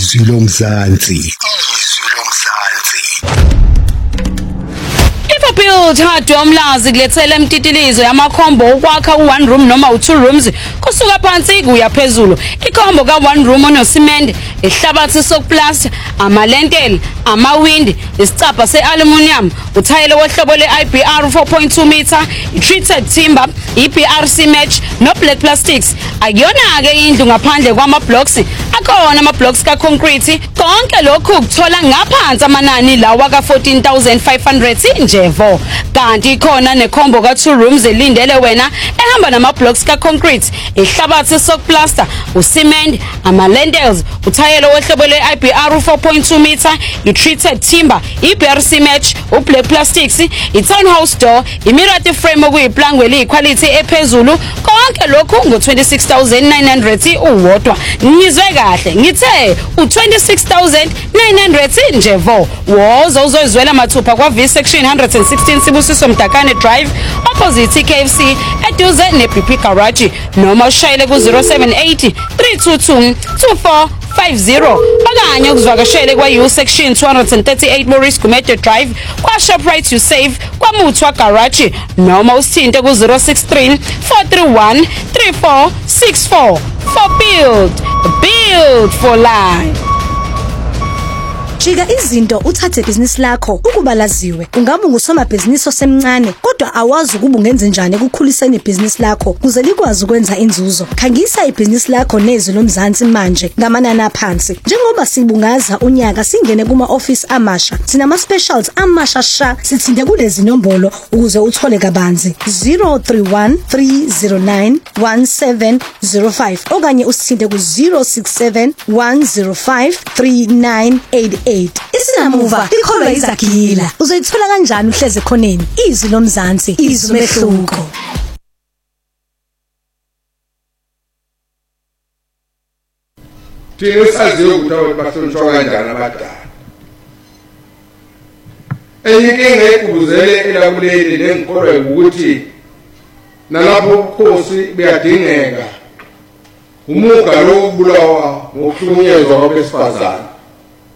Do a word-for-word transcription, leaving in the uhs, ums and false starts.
izwi lomzansi izwi lomzansi Build hardware umlazi kulethela emtitilizo yamakhombo ukwakha u-one room noma u-two rooms kusuka phansi kuya phezulu. Ikhombo ka-one room onosimende, ihlabathi sokuplasta, amalentela, amawindi, isicabha se-aluminium, uthayela wohlobo le-I B R four point two meter, i-treated timber, i-P R C match no-black plastics. Akuyona-ke indlu ngaphandle kwama-blocks, akhona ama-blocks ka-concrete. Konke lokhu ukuthola ngaphansi amanani lawa ka-fourteen thousand five hundred injevo. Kanti khona nekhombo ka-two rooms elindele wena ehamba nama-blocks ka-concrete, ihlabathi sokuplasta, ucement, ama-lentils, uthayelo wohlobo le-I B R four point two meter, i-treated timber, i-P R C match, u-black plastics, i-townhouse door, i-mirate frame okuyiplangwe eliyiquality ephezulu. Konke lokhu ngo-twenty-six thousand nine hundred uwodwa. Ngizwe kahle ngithe u-twenty-six thousand nine hundred njevo. Woza uzozwela mathupha kwa-V section one sixteen Sibusiso Mdakane Drive opposite K F C eduze ne-B P Garage, noma ushayele ku zero seven eight three two two two four five zero okanye ukuzwakashele kwa-U section two thirty-eight Maurice Gumede Drive kwa-Shoprite You Save kwa-Muthwa Garage, noma usithinte ku zero six three four three one three four six four. For Build, Build for Life. Jika izinto uthathe business lakho ukuba laziwe. Ungabe ngusomabhizinisi osemncane kodwa awazi ukuba ungenze njani ekukhuliseni ibhizinisi lakho kuze likwazi ukwenza inzuzo. Khangisa ibhizinisi lakho nezwi lomzansi manje ngamanani aphansi. Njengoba sibungaza unyaka singene kuma office amasha, sinama specials amasha sha. Sithinte kulezi nombolo ukuze uthole kabanzi zero three one three zero nine one seven zero five okanye usithinte ku zero six seven one zero five three nine eight eight. Isinamuva ikholwa izakhila. Uzoyithola kanjani uhleze khoneni? Izwi lomzansi, izwi mehluko. Thina saziyo ukuthi abantu bahlonishwa kanjani abadala. Enye inkinga ekubuzele elakuleli lengikolwa ukuthi nalapho ukhosi buyadingeka umuga lokubulawa ngokuhlukunyezwa kwabesifazane.